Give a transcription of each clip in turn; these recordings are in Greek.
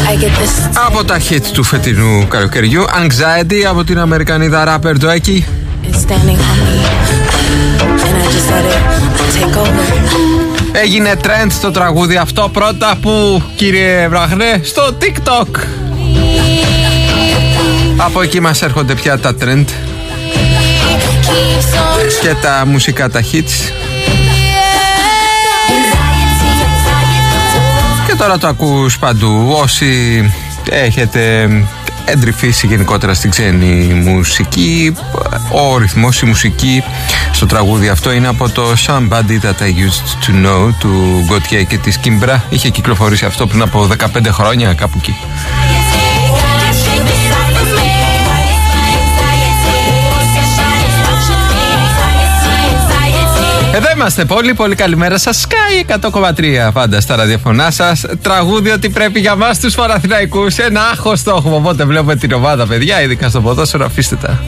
Από τα hits του φετινού καλοκαιριού, Anxiety από την Αμερικανίδα rapper Doeki. Έγινε trend το τραγούδι αυτό πρώτα που, κύριε Βραχνέ, στο TikTok. Από εκεί μας έρχονται πια τα trend και τα μουσικά, τα hits. Και τώρα το ακούς παντού. Όσοι έχετε εντρυφήσει γενικότερα στην ξένη μουσική, ο ρυθμός, η μουσική στο τραγούδι αυτό είναι από το Somebody That I Used To Know του Gautier και της Kimbra. Είχε κυκλοφορήσει αυτό πριν από 15 χρόνια, κάπου εκεί. Εδώ είμαστε πολύ, πολύ καλημέρα σας. Sky 100,3 πάντα στα ραδιοφωνά σας. Τραγούδι ότι πρέπει για μας τους Παναθηναϊκούς. Ένα άγχος το έχουμε, οπότε βλέπουμε την ομάδα, παιδιά, ειδικά στο ποδόσφαιρο, αφήστε τα.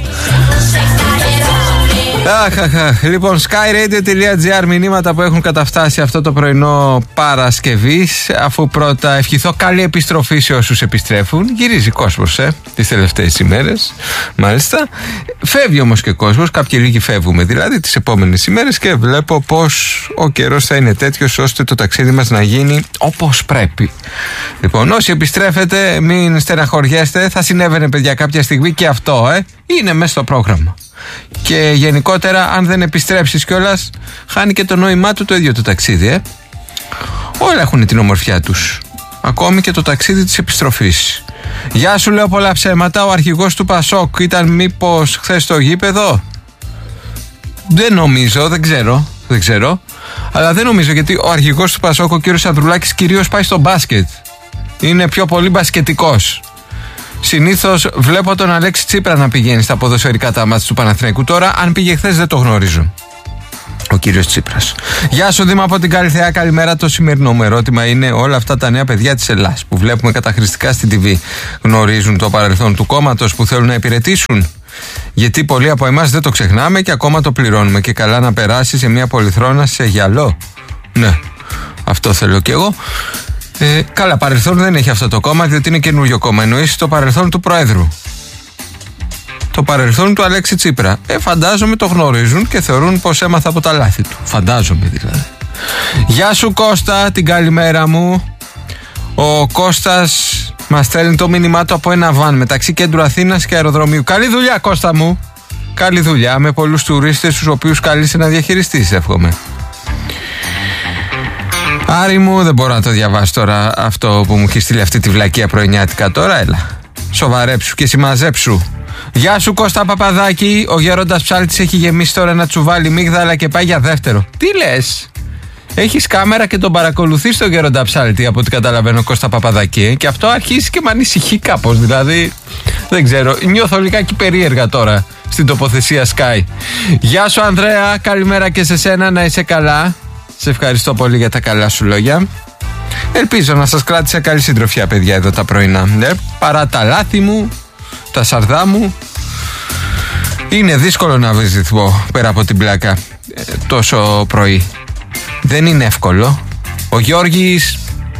Λοιπόν, skyradio.gr, μηνύματα που έχουν καταφτάσει αυτό το πρωινό Παρασκευής. Αφού πρώτα ευχηθώ καλή επιστροφή σε όσους επιστρέφουν. Γυρίζει κόσμος τις τελευταίες ημέρες, μάλιστα. Φεύγει όμως και κόσμος, κάποιοι λίγοι φεύγουμε δηλαδή τις επόμενες ημέρες, και βλέπω πως ο καιρός θα είναι τέτοιος ώστε το ταξίδι μας να γίνει όπως πρέπει. Λοιπόν, όσοι επιστρέφετε, μην στεναχωριέστε, θα συνέβαινε, παιδιά, κάποια στιγμή και αυτό, είναι μέσα στο πρόγραμμα. Και γενικότερα, αν δεν επιστρέψεις κιόλας, χάνει και το νόημά του το ίδιο το ταξίδι. Όλα έχουν την ομορφιά τους, ακόμη και το ταξίδι της επιστροφής. Γεια σου, λέω πολλά ψέματα. Ο αρχηγός του Πασόκ ήταν μήπως χθες στο γήπεδο? Δεν νομίζω, δεν ξέρω. Αλλά δεν νομίζω, γιατί ο αρχηγός του Πασόκ, ο κύριος Ανδρουλάκης, κυρίως πάει στο μπάσκετ. Είναι πιο πολύ μπασκετικός. Συνήθως βλέπω τον Αλέξη Τσίπρα να πηγαίνει στα ποδοσφαιρικά τα μάτς του Παναθηναϊκού. Τώρα, αν πήγε χθες, δεν το γνωρίζω. Ο κύριος Τσίπρας. Γεια σου, Δήμα από την Καλυθέα, καλημέρα. Το σημερινό μου ερώτημα είναι: όλα αυτά τα νέα παιδιά της Ελλάς που βλέπουμε καταχρηστικά στην TV γνωρίζουν το παρελθόν του κόμματος που θέλουν να υπηρετήσουν? Γιατί πολλοί από εμάς δεν το ξεχνάμε και ακόμα το πληρώνουμε. Και καλά να περάσει σε μια πολυθρόνα σε γυαλό. Ναι, αυτό θέλω κι εγώ. Καλά, παρελθόν δεν έχει αυτό το κόμμα, διότι είναι καινούριο κόμμα. Εννοείς το παρελθόν του Προέδρου, το παρελθόν του Αλέξη Τσίπρα. Φαντάζομαι το γνωρίζουν και θεωρούν πως έμαθα από τα λάθη του. Φαντάζομαι δηλαδή. Γεια σου, Κώστα, την καλημέρα μου. Ο Κώστας μας στέλνει το μήνυμά του από ένα βαν μεταξύ κέντρου Αθήνας και αεροδρομίου. Καλή δουλειά, Κώστα μου. Καλή δουλειά, με πολλούς τουρίστες τους οποίους καλείσαι να διαχειριστείς, εύχομαι. Άρη μου, δεν μπορώ να το διαβάσω τώρα αυτό που μου έχει στείλει αυτή τη βλακεία πρωινιάτικα τώρα. Έλα, σοβαρέψου και συμμαζέψου. Γεια σου, Κώστα Παπαδάκη. Ο γέροντας Ψάλτης έχει γεμίσει τώρα ένα τσουβάλι μίγδαλα και πάει για δεύτερο. Τι λες? Έχεις κάμερα και τον παρακολουθείς τον γέροντα Ψάλτη, από ό,τι καταλαβαίνω, Κώστα Παπαδάκη. Και αυτό αρχίζει και με ανησυχεί κάπως. Δηλαδή, δεν ξέρω, νιώθω λιγάκι περίεργα τώρα στην τοποθεσία Sky. Γεια σου, Ανδρέα. Καλημέρα και σε σένα, να είσαι καλά. Σε ευχαριστώ πολύ για τα καλά σου λόγια. Ελπίζω να σας κράτησα καλή συντροφιά, παιδιά, εδώ τα πρωινά. Παρά τα λάθη μου, τα σαρδά μου, είναι δύσκολο να βρεις ρυθμό πέρα από την πλάκα τόσο πρωί. Δεν είναι εύκολο. Ο Γιώργης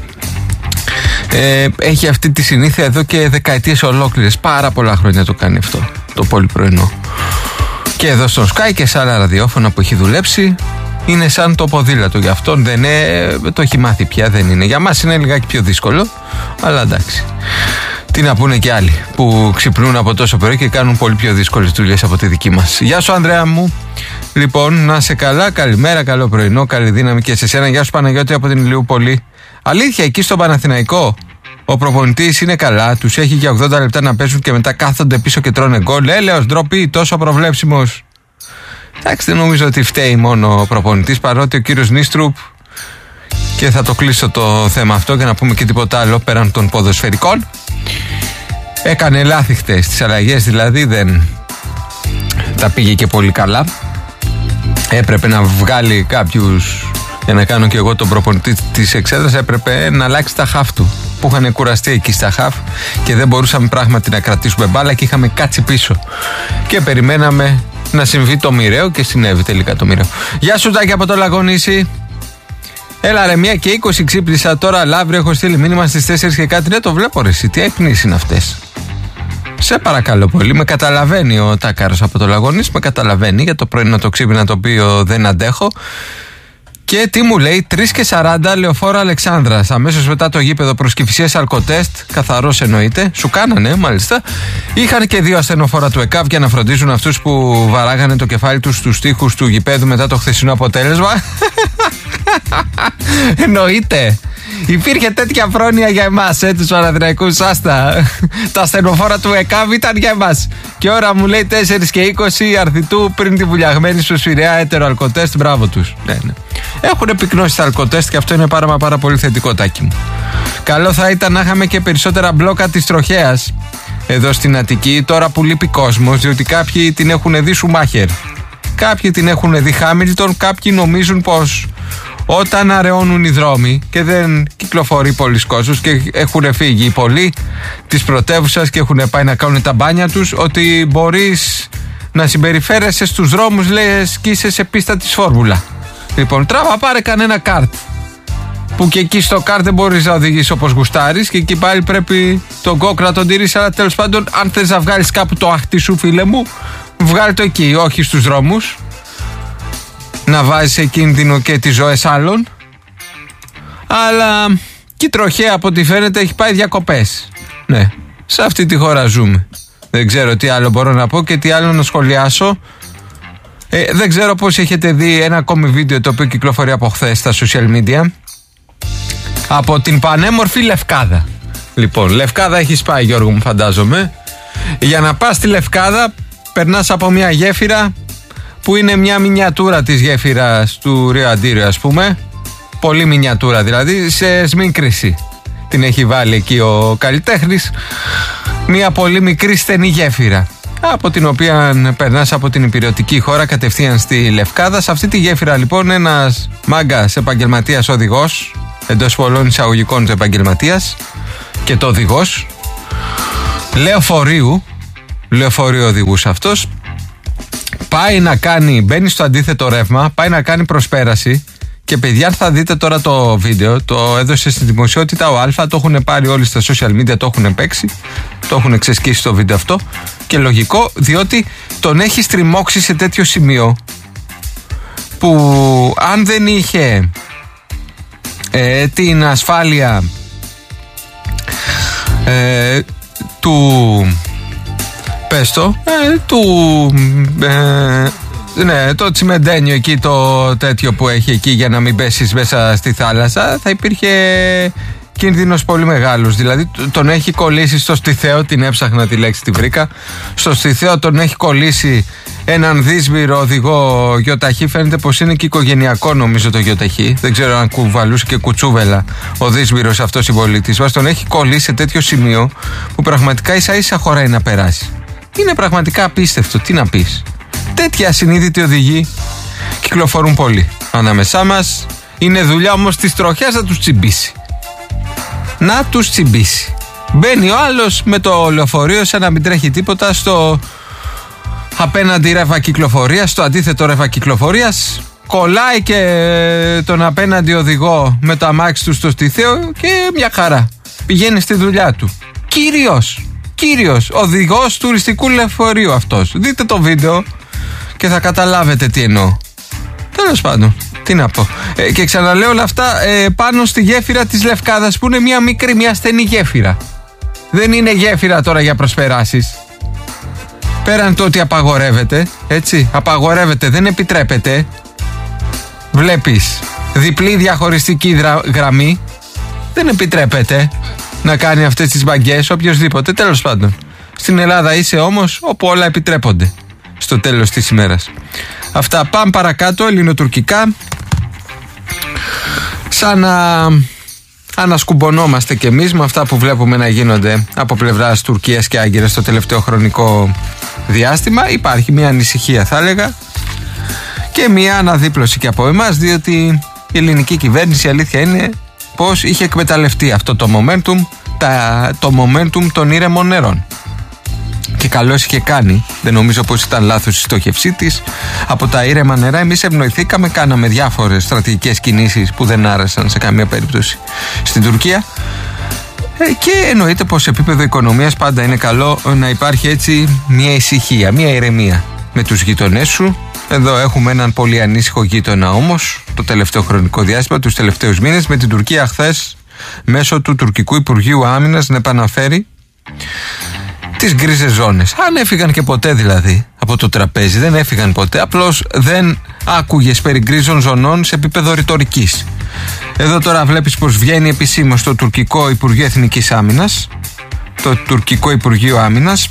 έχει αυτή τη συνήθεια εδώ και δεκαετίες ολόκληρες. Πάρα πολλά χρόνια το κάνει αυτό, το πολύ πρωινό. Και εδώ στον Sky και σε άλλα ραδιόφωνα που έχει δουλέψει. Είναι σαν το ποδήλατο, για αυτόν δεν το έχει μάθει πια, δεν είναι. Για μας είναι λιγάκι πιο δύσκολο, αλλά εντάξει. Τι να πούνε και άλλοι που ξυπνούν από τόσο πρωί και κάνουν πολύ πιο δύσκολες δουλειές από τη δική μας. Γεια σου, Ανδρέα μου. Λοιπόν, να σε καλά, καλημέρα, καλό πρωινό, καλή δύναμη και σε σένα. Γεια σου, Παναγιώτη από την Ηλιούπολη. Αλήθεια, εκεί στον Παναθηναϊκό ο προπονητής είναι καλά, τους έχει για 80 λεπτά να παίζουν και μετά κάθονται πίσω και τρώνε γκολ. Έλεος, ντροπή, τόσο προβλέψιμος. Εντάξει, δεν νομίζω ότι φταίει μόνο ο προπονητής, παρότι ο κύριος Νίστρουπ, και θα το κλείσω το θέμα αυτό και να πούμε και τίποτα άλλο πέραν των ποδοσφαιρικών, έκανε λάθη χτες. Τις αλλαγές δηλαδή δεν τα πήγε και πολύ καλά. Έπρεπε να βγάλει κάποιους, για να κάνω και εγώ τον προπονητή της εξέδρας, έπρεπε να αλλάξει τα χαφ του, που είχαν κουραστεί εκεί στα χαφ και δεν μπορούσαμε πράγματι να κρατήσουμε μπάλα και είχαμε κάτσει πίσω και περιμέναμε να συμβεί το μοιραίο και συνέβη τελικά το μοιραίο. Γεια σου, Τάκη από το Λαγονήσι. Έλα ρε, 1:20 ξύπνησα τώρα, αλλά αύριο έχω στείλει μήνυμα στις 4 και κάτι. Ναι, το βλέπω ρε εσύ, τι αϊπνείς είναι αυτές. Σε παρακαλώ πολύ, με καταλαβαίνει ο Τάκαρος από το Λαγώνης, με καταλαβαίνει για το πρωινό το ξύπνημα το οποίο δεν αντέχω. Και τι μου λέει, 3:40 Λεωφόρο Αλεξάνδρας. Αμέσως μετά το γήπεδο προς Κηφισίας αλκοτέστ, καθαρός εννοείται, σου κάνανε μάλιστα. Είχαν και 2 ασθενοφόρα του ΕΚΑΒ για να φροντίζουν αυτούς που βαράγανε το κεφάλι τους στους τοίχους του γηπέδου μετά το χθεσινό αποτέλεσμα. Εννοείται. Υπήρχε τέτοια πρόνοια για εμάς, τους Παναθηναϊκούς, άστα. Τα ασθενοφόρα του ΕΚΑΒ ήταν για εμάς. Και ώρα μου λέει 4:20 αρθιτού πριν τη βουλιαγμένη στο Σφυραιά έτερο αλκοτέστ, μπράβο τους. Ναι. Έχουν επικνώσει τα αλκοτέστ και αυτό είναι πάρα πολύ θετικό, Τάκη μου. Καλό θα ήταν να είχαμε και περισσότερα μπλόκα της τροχέας εδώ στην Αττική, τώρα που λείπει κόσμος, διότι κάποιοι την έχουν δει Σουμάχερ, κάποιοι την έχουν δει Χάμιλτον, κάποιοι νομίζουν πως όταν αραιώνουν οι δρόμοι και δεν κυκλοφορεί πολλοί κόσμος και έχουν φύγει οι πολλοί της πρωτεύουσας και έχουν πάει να κάνουν τα μπάνια τους, ότι μπορείς να συμπεριφέρεσαι στους δρόμους λες και είσαι σε πίστα της φόρμουλα. Λοιπόν, τράβα πάρε κανένα καρτ, που και εκεί στο καρτ δεν μπορείς να οδηγήσεις όπως γουστάρεις και εκεί πάλι πρέπει τον κόκκ να τον τηρείς, αλλά τέλος πάντων αν θες να βγάλεις κάπου το αχτί σου, φίλε μου, βγάλει το εκεί, όχι στους δρόμους, να βάζεις σε κίνδυνο και τις ζωές άλλων. Αλλά και η τροχέα από ό,τι φαίνεται έχει πάει διακοπές. Ναι, σε αυτή τη χώρα ζούμε. Δεν ξέρω τι άλλο μπορώ να πω και τι άλλο να σχολιάσω. Δεν ξέρω πώς έχετε δει ένα ακόμη βίντεο το οποίο κυκλοφορεί από χθες στα social media από την πανέμορφη Λευκάδα. Λοιπόν, Λευκάδα έχεις πάει, Γιώργο μου, φαντάζομαι. Για να πας στη Λευκάδα περνάς από μια γέφυρα που είναι μια μινιατούρα της γέφυρας του Ρίου Αντίρου, ας πούμε. Πολύ μινιατούρα δηλαδή, σε σμίκριση την έχει βάλει εκεί ο καλλιτέχνης. Μια πολύ μικρή στενή γέφυρα, από την οποία περνάς από την υπηρετική χώρα κατευθείαν στη Λευκάδα. Σε αυτή τη γέφυρα λοιπόν ένας μάγκας επαγγελματίας οδηγός, εντός πολλών εισαγωγικών του επαγγελματίας και το οδηγός λεωφορείου οδηγούς αυτός, πάει να κάνει, μπαίνει στο αντίθετο ρεύμα, πάει να κάνει προσπέραση. Και παιδιά, θα δείτε τώρα το βίντεο, το έδωσε στη δημοσιότητα ο Αλφα, το έχουν πάρει όλοι στα social media, το έχουν παίξει, το έχουν ξεσκίσει το βίντεο αυτό. Και λογικό, διότι τον έχει στριμώξει σε τέτοιο σημείο που αν δεν είχε την ασφάλεια του το τσιμεντένιο εκεί, το τέτοιο που έχει εκεί για να μην πέσεις μέσα στη θάλασσα, θα υπήρχε κίνδυνος πολύ μεγάλος. Δηλαδή τον έχει κολλήσει στο στιθαίο, την έψαχνα τη λέξη, τη βρήκα. Στο στιθαίο τον έχει κολλήσει έναν δύσβηρο οδηγό γιοταχή. Φαίνεται πως είναι και οικογενειακό, νομίζω, το γιοταχή. Δεν ξέρω αν κουβαλούσε και κουτσούβελα ο δύσβηρος αυτός συμπολίτης μας. Τον έχει κολλήσει σε τέτοιο σημείο που πραγματικά ίσα-ίσα χωράει να περάσει. Είναι πραγματικά απίστευτο, τι να πεις. Τέτοια ασυνείδητοι οδηγοί κυκλοφορούν πολύ ανάμεσά μας. Είναι δουλειά όμως της τροχιάς να τους τσιμπήσει. Να τους τσιμπήσει. Μπαίνει ο άλλος με το λεωφορείο σαν να μην τρέχει τίποτα στο απέναντι ρεύμα κυκλοφορίας, στο αντίθετο ρεύμα κυκλοφορίας. Κολλάει και τον απέναντι οδηγό με το αμάξι του στο στιθαίο και μια χαρά. Πηγαίνει στη δουλειά του. Κύριος οδηγός τουριστικού λεωφορείου αυτός. Δείτε το βίντεο και θα καταλάβετε τι εννοώ. Τέλος πάντων, τι να πω. Και ξαναλέω όλα αυτά πάνω στη γέφυρα της Λευκάδας, που είναι μια μικρή, μια στενή γέφυρα. Δεν είναι γέφυρα τώρα για προσπεράσεις. Πέραν το ότι απαγορεύεται, έτσι, απαγορεύεται, δεν επιτρέπεται. Βλέπεις διπλή διαχωριστική γραμμή, δεν επιτρέπεται να κάνει αυτές τις μπαγκές οποιοσδήποτε. Τέλος πάντων, στην Ελλάδα είσαι όμως όπου όλα επιτρέπονται στο τέλος της ημέρας. Αυτά, πάμε παρακάτω, ελληνοτουρκικά. Σαν να ανασκουμπωνόμαστε κι εμείς με αυτά που βλέπουμε να γίνονται από πλευράς Τουρκίας και Άγκυρας στο τελευταίο χρονικό διάστημα. Υπάρχει μια ανησυχία, θα έλεγα, και μια αναδίπλωση και από εμάς, διότι η ελληνική κυβέρνηση, η αλήθεια είναι πως είχε εκμεταλλευτεί αυτό το momentum των ήρεμων νερών. Και καλώς είχε κάνει. Δεν νομίζω πως ήταν λάθος η στόχευσή της. Από τα ήρεμα νερά εμείς ευνοηθήκαμε, κάναμε διάφορες στρατηγικές κινήσεις που δεν άρεσαν σε καμία περίπτωση στην Τουρκία. Και εννοείται πως σε επίπεδο οικονομίας πάντα είναι καλό να υπάρχει έτσι μια ησυχία, μια ηρεμία με τους γειτονές σου. Εδώ έχουμε έναν πολύ ανήσυχο γείτονα όμως το τελευταίο χρονικό διάστημα, τους τελευταίους μήνες, με την Τουρκία χθες μέσω του τουρκικού Υπουργείου Άμυνας να επαναφέρει τις γκρίζες ζώνες. Αν έφυγαν και ποτέ δηλαδή από το τραπέζι, δεν έφυγαν ποτέ, απλώς δεν άκουγες περί γκρίζων ζωνών σε επίπεδο ρητορικής. Εδώ τώρα βλέπεις πως βγαίνει επισήμως το τουρκικό Υπουργείο Εθνικής Άμυνας, το τουρκικό Υπουργείο Άμυνας,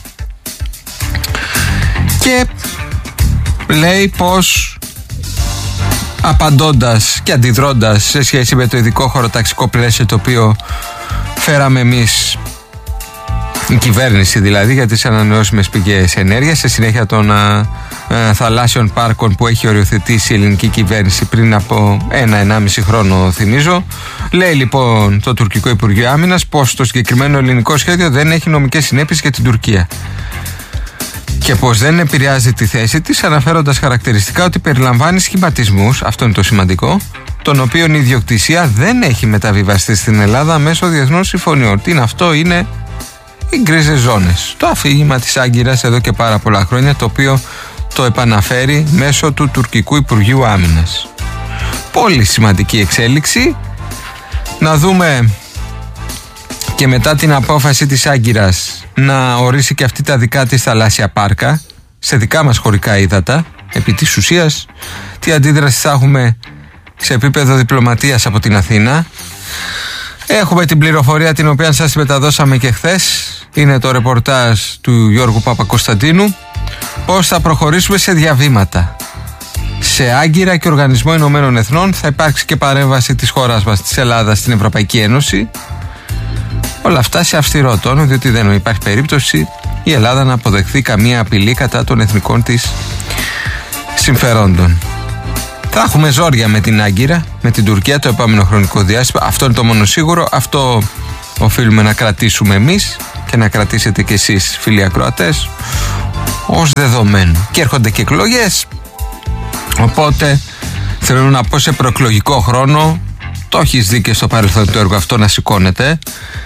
και λέει πως απαντώντας και αντιδρώντας σε σχέση με το ειδικό χωροταξικό πλαίσιο το οποίο φέραμε εμείς, η κυβέρνηση δηλαδή, για τις ανανεώσιμες πηγές ενέργειας, σε συνέχεια των θαλάσσιων πάρκων που έχει οριοθετήσει η ελληνική κυβέρνηση πριν από 1-1,5 χρόνο, θυμίζω. Λέει λοιπόν το τουρκικό Υπουργείο Άμυνας πως το συγκεκριμένο ελληνικό σχέδιο δεν έχει νομικές συνέπειες για την Τουρκία και πως δεν επηρεάζει τη θέση της, αναφέροντας χαρακτηριστικά ότι περιλαμβάνει σχηματισμούς, αυτό είναι το σημαντικό, των οποίων η ιδιοκτησία δεν έχει μεταβιβαστεί στην Ελλάδα μέσω διεθνών συμφωνιών. Τι είναι αυτό? Είναι οι γκρίζες ζώνες. Το αφήγημα της Άγκυρας εδώ και πάρα πολλά χρόνια, το οποίο το επαναφέρει μέσω του τουρκικού Υπουργείου Άμυνας. Πολύ σημαντική εξέλιξη. Να δούμε και μετά την απόφαση της Άγκυρας να ορίσει και αυτή τα δικά της θαλάσσια πάρκα σε δικά μας χωρικά ύδατα, επί της ουσίας τι αντίδραση θα έχουμε σε επίπεδο διπλωματίας από την Αθήνα. Έχουμε την πληροφορία την οποία σας μεταδώσαμε και χθες, είναι το ρεπορτάζ του Γιώργου Παπακοσταντίνου, πώς θα προχωρήσουμε σε διαβήματα. Σε Άγκυρα και Οργανισμό Ηνωμένων Εθνών θα υπάρξει και παρέμβαση της χώρας μας, της Ελλάδας, στην Ευρωπαϊκή Ένωση. Όλα αυτά σε αυστηρό τόνο, διότι δεν υπάρχει περίπτωση η Ελλάδα να αποδεχθεί καμία απειλή κατά των εθνικών της συμφερόντων. Θα έχουμε ζόρια με την Άγκυρα, με την Τουρκία το επόμενο χρονικό διάστημα. Αυτό είναι το μόνο σίγουρο. Αυτό οφείλουμε να κρατήσουμε εμείς και να κρατήσετε κι εσείς, φίλοι ακροατές, ως δεδομένο. Και έρχονται και εκλογές. Οπότε θέλω να πω, σε προεκλογικό χρόνο, το έχεις δει και στο παρελθόν το έργο αυτό να σηκώνεται,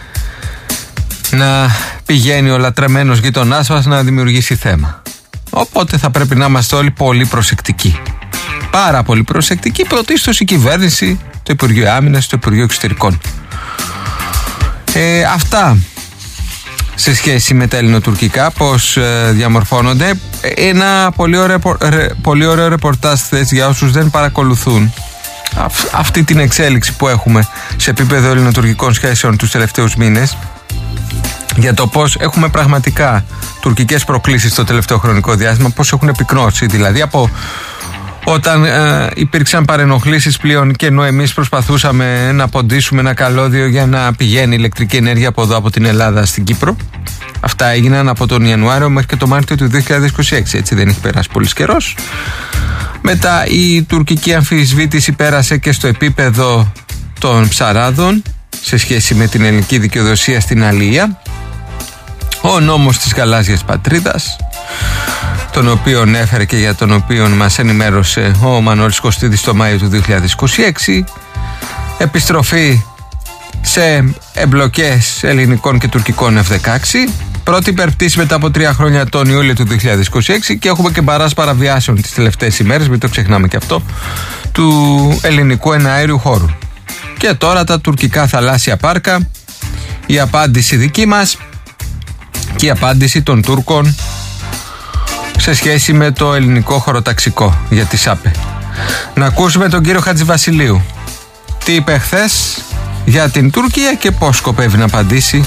να πηγαίνει ο λατρεμένος γείτονάς μας να δημιουργήσει θέμα. Οπότε θα πρέπει να είμαστε όλοι πολύ προσεκτικοί. Πάρα πολύ προσεκτικοί, πρωτίστως η κυβέρνηση, το Υπουργείο Άμυνας, το Υπουργείο Εξωτερικών. Αυτά σε σχέση με τα ελληνοτουρκικά, πώς διαμορφώνονται. Ένα πολύ ωραίο ρεπορτάζ χθες για όσους δεν παρακολουθούν αυτή την εξέλιξη που έχουμε σε επίπεδο ελληνοτουρκικών σχέσεων τους τελευταίους μήνες, για το πώς έχουμε πραγματικά τουρκικές προκλήσεις το τελευταίο χρονικό διάστημα, πώς έχουν πυκνώσει δηλαδή από όταν υπήρξαν παρενοχλήσεις πλέον και ενώ εμείς προσπαθούσαμε να ποντίσουμε ένα καλώδιο για να πηγαίνει ηλεκτρική ενέργεια από εδώ, από την Ελλάδα στην Κύπρο. Αυτά έγιναν από τον Ιανουάριο μέχρι και τον Μάρτιο του 2026, έτσι δεν έχει περάσει πολύς καιρός. Μετά η τουρκική αμφισβήτηση πέρασε και στο επίπεδο των ψαράδων σε σχέση με την ελληνική δικαιοδοσία στην Αλία. Ο νόμος της γαλάζιας πατρίδας, τον οποίον έφερε και για τον οποίον μας ενημέρωσε ο Μανώλης Κωστίδης το Μάιο του 2026, επιστροφή σε εμπλοκές ελληνικών και τουρκικών F-16, πρώτη υπερπτήση μετά από 3 χρόνια τον Ιούλιο του 2026 και έχουμε και μπαράζ παραβιάσεων τις τελευταίες ημέρες, μην το ξεχνάμε και αυτό, του ελληνικού εναέριου χώρου. Και τώρα τα τουρκικά θαλάσσια πάρκα, η απάντηση δική μας και η απάντηση των Τούρκων σε σχέση με το ελληνικό χωροταξικό για τη ΣΑΠΕ. Να ακούσουμε τον κύριο Χατζηβασιλείου. Τι είπε χθες για την Τουρκία και πώς σκοπεύει να απαντήσει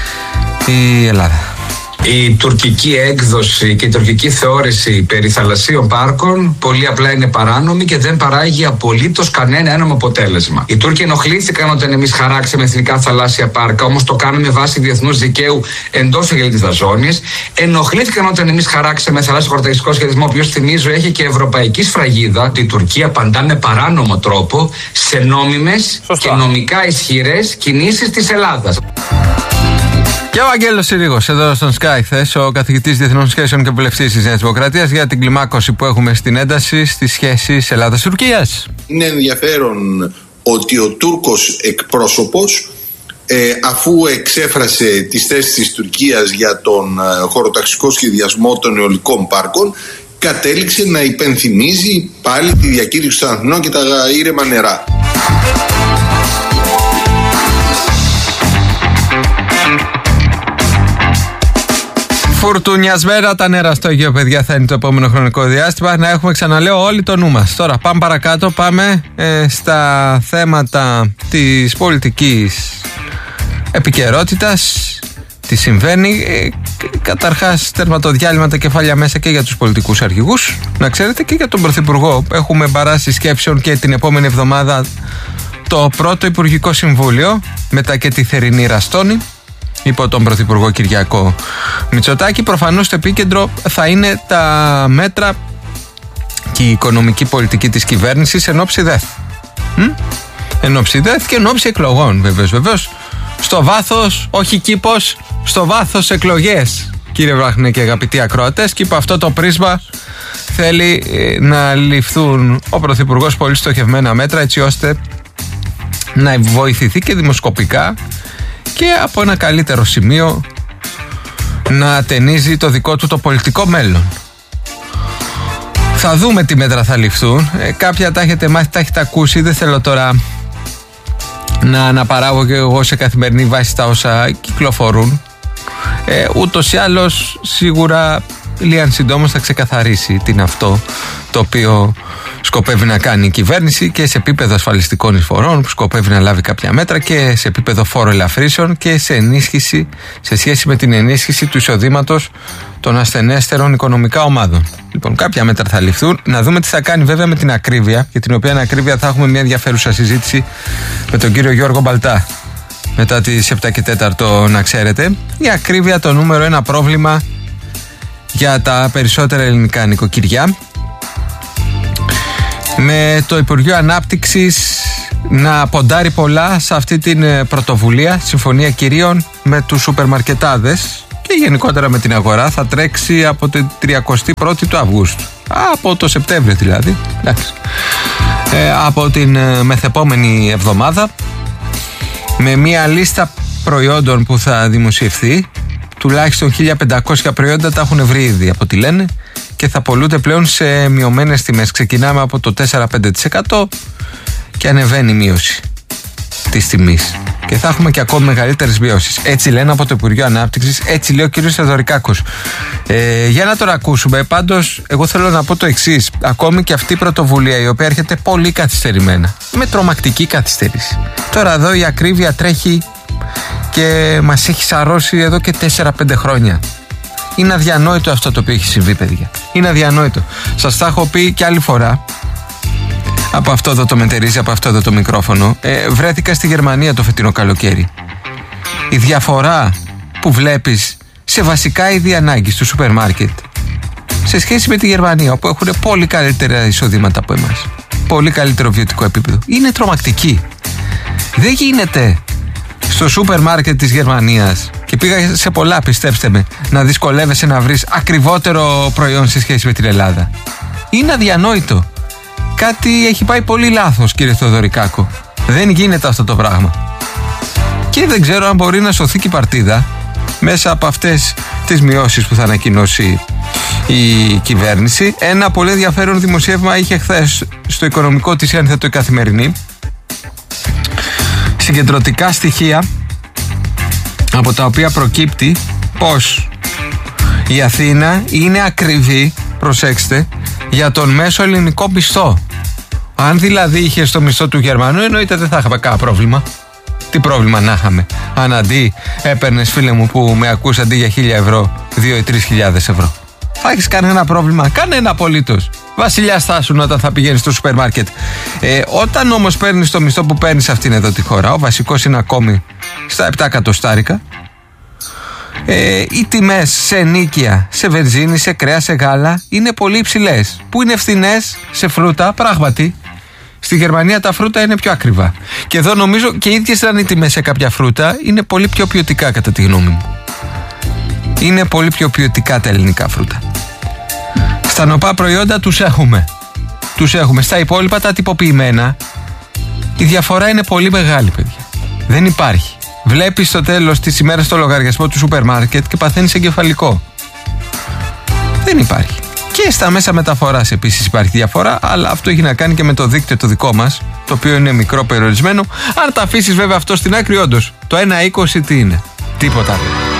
η Ελλάδα. Η τουρκική έκδοση και η τουρκική θεώρηση περί θαλασσίων πάρκων πολύ απλά είναι παράνομη και δεν παράγει απολύτως κανένα ένομο αποτέλεσμα. Οι Τούρκοι ενοχλήθηκαν όταν εμείς χαράξαμε εθνικά θαλάσσια πάρκα, όμως το κάναμε βάσει διεθνούς δικαίου εντός εγκλητής ζώνης. Ενοχλήθηκαν όταν εμείς χαράξαμε θαλάσσιο χωροταξικό σχεδιασμό, ο οποίος θυμίζω έχει και ευρωπαϊκή σφραγίδα. Η Τουρκία απαντά με παράνομο τρόπο σε νόμιμες και νομικά ισχυρές κινήσεις της Ελλάδας. Και ο Αγγέλος Συρίγος, εδώ στον Sky, χθες, ο καθηγητής Διεθνών Σχέσεων και βουλευτής της Νέας Δημοκρατίας, για την κλιμάκωση που έχουμε στην ένταση στις σχέσεις Ελλάδας-Τουρκίας. Είναι ενδιαφέρον ότι ο Τούρκος εκπρόσωπος, αφού εξέφρασε τις θέσεις της Τουρκίας για τον χωροταξικό σχεδιασμό των αιωλικών πάρκων, κατέληξε να υπενθυμίζει πάλι τη διακήρυξη των Αθηνών και τα ήρεμα νερά. Φουρτουνιασμένα τα νερά στο Αιγαίο, παιδιά, θα είναι το επόμενο χρονικό διάστημα. Να έχουμε, ξαναλέω, όλοι το νου μας. Τώρα πάμε παρακάτω, πάμε στα θέματα της πολιτικής επικαιρότητας. Τι συμβαίνει. Καταρχάς, τερματοδιάλειμμα τα κεφάλια μέσα και για τους πολιτικούς αρχηγούς. Να ξέρετε, και για τον Πρωθυπουργό. Έχουμε μπαράσει σκέψεων και την επόμενη εβδομάδα το πρώτο Υπουργικό Συμβούλιο, μετά και τη θερινή Ραστόνη, υπό τον Πρωθυπουργό Κυριάκο Μητσοτάκη. Προφανώς το επίκεντρο θα είναι τα μέτρα και η οικονομική πολιτική της κυβέρνησης εν ώψη ΔΕΘ. Εν ώψη ΔΕΘ και εν ώψη εκλογών, βεβαίως. Στο βάθος, όχι κήπος, στο βάθος εκλογές, κύριε Βράχνε και αγαπητοί ακροατές. Και υπό αυτό το πρίσμα θέλει να ληφθούν ο Πρωθυπουργός πολύ στοχευμένα μέτρα, έτσι ώστε να βοηθηθεί και δημοσκοπικά και από ένα καλύτερο σημείο να ατενίζει το δικό του το πολιτικό μέλλον. Θα δούμε τι μέτρα θα ληφθούν. Κάποια τα έχετε μάθει, τα έχετε ακούσει. Δεν θέλω τώρα να αναπαράγω και εγώ σε καθημερινή βάση τα όσα κυκλοφορούν. Ούτως ή άλλως, σίγουρα λίγαν συντόμως θα ξεκαθαρίσει τι είναι αυτό το οποίο σκοπεύει να κάνει η κυβέρνηση, και σε επίπεδο ασφαλιστικών εισφορών που σκοπεύει να λάβει κάποια μέτρα, και σε επίπεδο φόρο ελαφρύσεων, και σε ενίσχυση, σε σχέση με την ενίσχυση του εισοδήματος των ασθενέστερων οικονομικά ομάδων. Λοιπόν, κάποια μέτρα θα ληφθούν. Να δούμε τι θα κάνει βέβαια με την ακρίβεια, για την οποία ακρίβεια θα έχουμε μια ενδιαφέρουσα συζήτηση με τον κύριο Γιώργο Μπαλτά μετά τις 7 και 4, να ξέρετε. Η ακρίβεια, το νούμερο ένα πρόβλημα για τα περισσότερα ελληνικά νοικοκυριά, με το Υπουργείο Ανάπτυξης να ποντάρει πολλά σε αυτή την πρωτοβουλία, συμφωνία κυρίων με τους σούπερ μαρκετάδες και γενικότερα με την αγορά. Θα τρέξει από την 31η του Αυγούστου, από το Σεπτέμβριο δηλαδή, από την μεθεπόμενη εβδομάδα, με μια λίστα προϊόντων που θα δημοσιευθεί. Τουλάχιστον 1500 προϊόντα τα έχουν βρει ήδη, από ό,τι λένε, και θα πωλούνται πλέον σε μειωμένες τιμές. Ξεκινάμε από το 4-5% και ανεβαίνει η μείωση της τιμής. Και θα έχουμε και ακόμη μεγαλύτερες μειώσεις. Έτσι λένε από το Υπουργείο Ανάπτυξης, έτσι λέει ο κ. Θεοδωρικάκος. Για να τον ακούσουμε. Πάντως, εγώ θέλω να πω το εξής. Ακόμη και αυτή η πρωτοβουλία, η οποία έρχεται πολύ καθυστερημένα, με τρομακτική καθυστέρηση. Τώρα εδώ η ακρίβεια τρέχει και μας έχει σαρώσει εδώ και 4-5 χρόνια. Είναι αδιανόητο αυτό το οποίο έχει συμβεί, παιδιά. Είναι αδιανόητο. Σας τα έχω πει και άλλη φορά από αυτό εδώ το μετερίζει, από αυτό εδώ το μικρόφωνο. Βρέθηκα στη Γερμανία το φετινό καλοκαίρι. Η διαφορά που βλέπεις σε βασικά είδη ανάγκης του σούπερ μάρκετ σε σχέση με τη Γερμανία, όπου έχουν πολύ καλύτερα εισοδήματα από εμάς, πολύ καλύτερο βιωτικό επίπεδο, είναι τρομακτική. Δεν γίνεται στο σούπερ μάρκετ της Γερμανίας, και πήγα σε πολλά, πιστέψτε με, να δυσκολεύεσαι να βρεις ακριβότερο προϊόν σε σχέση με την Ελλάδα. Είναι αδιανόητο. Κάτι έχει πάει πολύ λάθος, κύριε Θεοδωρικάκο. Δεν γίνεται αυτό το πράγμα. Και δεν ξέρω αν μπορεί να σωθεί και η παρτίδα μέσα από αυτές τις μειώσεις που θα ανακοινώσει η κυβέρνηση. Ένα πολύ ενδιαφέρον δημοσίευμα είχε χθες στο οικονομικό της Ένθετο η Καθημερινή. Συγκεντρωτικά στοιχεία από τα οποία προκύπτει πως η Αθήνα είναι ακριβή, προσέξτε, για τον μέσο ελληνικό μισθό. Αν δηλαδή είχε το μισθό του Γερμανού, εννοείται δεν θα είχαμε κανένα πρόβλημα. Τι πρόβλημα να είχαμε, αν αντί έπαιρνες, φίλε μου που με ακούς, αντί για 1.000 ευρώ 2 ή 3.000 ευρώ. Θα έχεις κανένα πρόβλημα? Κανένα απολύτως. Βασιλιάς θα ήσουν όταν θα πηγαίνεις στο σούπερ μάρκετ. Όταν όμως παίρνεις το μισθό που παίρνεις σε αυτήν εδώ τη χώρα, ο βασικός είναι ακόμη στα 7 εκατοστάρικα. Οι τιμές σε ενίκεια, σε βενζίνη, σε κρέα, σε γάλα είναι πολύ υψηλές. Που είναι φθηνές σε φρούτα, πράγματι. Στη Γερμανία τα φρούτα είναι πιο ακριβά. Και εδώ νομίζω και οι ίδιες ήταν οι τιμές σε κάποια φρούτα, είναι πολύ πιο ποιοτικά κατά τη γνώμη μου. Είναι πολύ πιο ποιοτικά τα ελληνικά φρούτα. Στα νοπά προϊόντα τους έχουμε. Στα υπόλοιπα τα τυποποιημένα η διαφορά είναι πολύ μεγάλη, παιδιά. Δεν υπάρχει. Βλέπεις στο τέλος της ημέρας το λογαριασμό του σούπερ μάρκετ και παθαίνεις εγκεφαλικό. Δεν υπάρχει. Και στα μέσα μεταφοράς επίσης υπάρχει διαφορά, αλλά αυτό έχει να κάνει και με το δίκτυο το δικό μας, το οποίο είναι μικρό περιορισμένο. Αν τα αφήσεις βέβαια αυτό στην άκρη, όντως, το 1,20 τι είναι? Τίποτα.